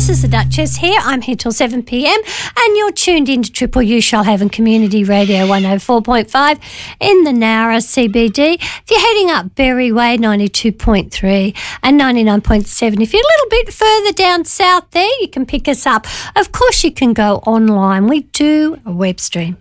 This is the Duchess here. I'm here till 7 p.m. and you're tuned into Triple U Shoalhaven Community Radio 104.5 in the Nowra CBD. If you're heading up Berry Way, 92.3 and 99.7. If you're a little bit further down south there, you can pick us up. Of course, you can go online. We do a web stream.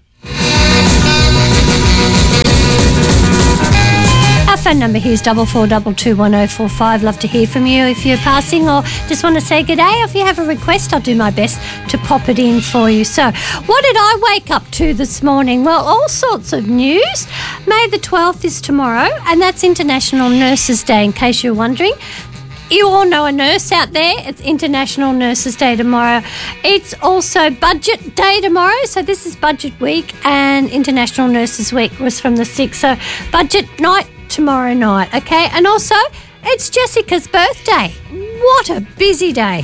Our phone number here is 44221045. Love to hear from you if you're passing or just want to say good day. If you have a request, I'll do my best to pop it in for you. So, what did I wake up to this morning? Well, all sorts of news. May the 12th is tomorrow, and that's International Nurses Day, in case you're wondering. You all know a nurse out there. It's International Nurses Day tomorrow. It's also Budget Day tomorrow. So this is Budget Week, and International Nurses Week was from the 6th. So Budget Night tomorrow night, okay? And also, it's Jessica's birthday. What a busy day.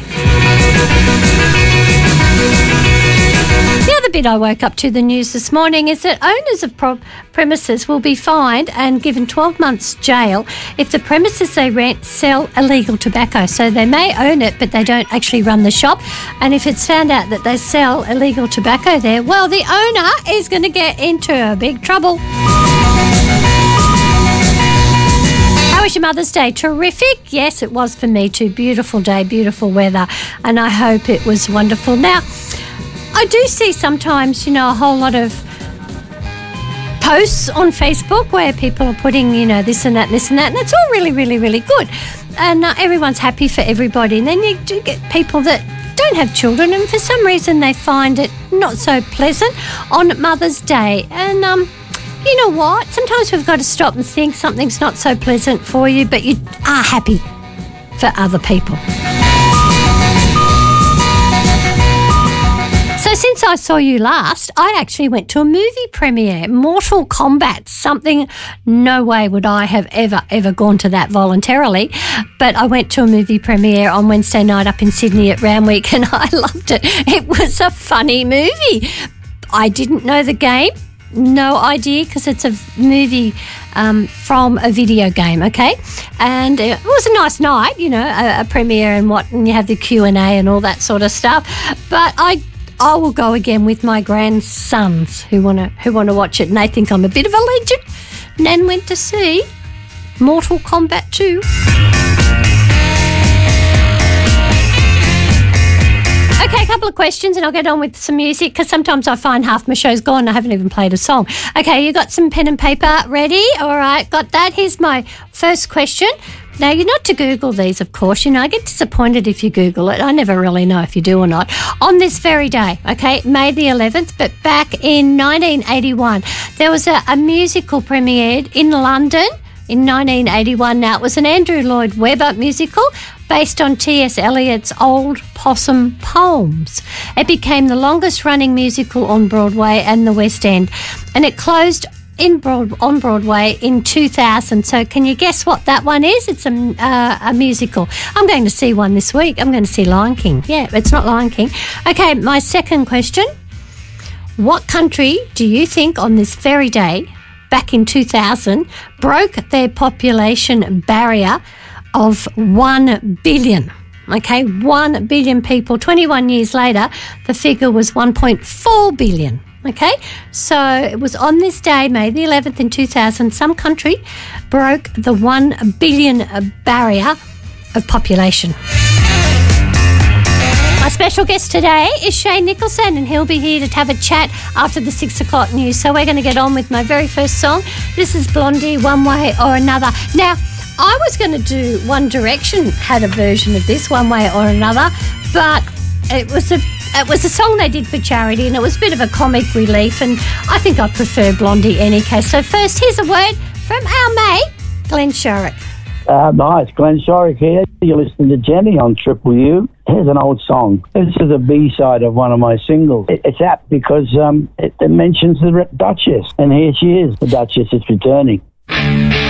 The other bit I woke up to the news this morning is that owners of premises will be fined and given 12 months jail if the premises they rent sell illegal tobacco. So they may own it, but they don't actually run the shop. And if it's found out that they sell illegal tobacco there, well, the owner is going to get into a big trouble. How was your Mother's Day? Terrific? Yes, it was for me too. Beautiful day, beautiful weather, and I hope it was wonderful. Now, I do see sometimes, a whole lot of posts on Facebook where people are putting, this and that, and it's all really, really, really good. And everyone's happy for everybody. And then you do get people that don't have children and for some reason they find it not so pleasant on Mother's Day. And, you know what? Sometimes we've got to stop and think something's not so pleasant for you, but you are happy for other people. So since I saw you last, I actually went to a movie premiere, Mortal Kombat, something no way would I have ever gone to that voluntarily. But I went to a movie premiere on Wednesday night up in Sydney at Randwick and I loved it. It was a funny movie. I didn't know the game. No idea, because it's a movie from a video game, okay? And it was a nice night, a premiere and you have the Q&A and all that sort of stuff. But I will go again with my grandsons who want to watch it, and they think I'm a bit of a legend. Nan went to see Mortal Kombat 2. Okay, a couple of questions and I'll get on with some music because sometimes I find half my show's gone and I haven't even played a song. Okay, you got some pen and paper ready? All right, got that. Here's my first question. Now, you're not to Google these, of course. I get disappointed if you Google it. I never really know if you do or not. On this very day, okay, May the 11th, but back in 1981, there was a musical premiered in London in 1981. Now, it was an Andrew Lloyd Webber musical based on T.S. Eliot's Old Possum poems. It became the longest-running musical on Broadway and the West End, and it closed on Broadway in 2000. So can you guess what that one is? It's a musical. I'm going to see one this week. I'm going to see Lion King. Yeah, it's not Lion King. Okay, my second question. What country do you think on this very day, back in 2000, broke their population barrier of 1 billion? Okay, 1 billion people. 21 years later, the figure was 1.4 billion. Okay, so it was on this day, May the 11th in 2000, some country broke the 1 billion barrier of population. My special guest today is Shane Nicholson, and he'll be here to have a chat after the 6 o'clock news. So we're going to get on with my very first song. This is Blondie, One Way or Another. Now, I was going to do One Direction had a version of this, One Way or Another, but it was a song they did for charity and it was a bit of a comic relief, and I think I prefer Blondie any case. So first, here's a word from our mate, Glenn Shorrock. Nice, Glenn Shorrock here. You're listening to Jenny on Triple U. Here's an old song. This is a B-side of one of my singles. It's apt because it mentions the Duchess, and here she is. The Duchess is returning.